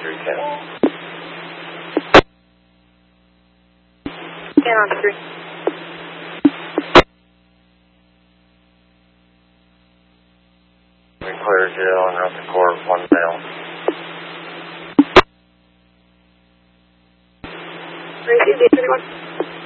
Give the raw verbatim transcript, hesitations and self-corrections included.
three ten. ten on three. We clear jail and route the court one male. Received eight twenty-one.